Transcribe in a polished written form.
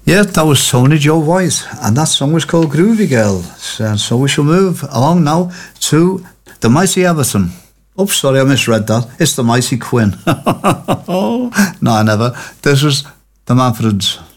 Yeah, that was Tony Joe White, and that song was called Groovy Girl. So we shall move along now to the Mighty Everton. Oops, sorry, I misread that. It's the Mighty Quinn. No, I never. This was the Manfreds.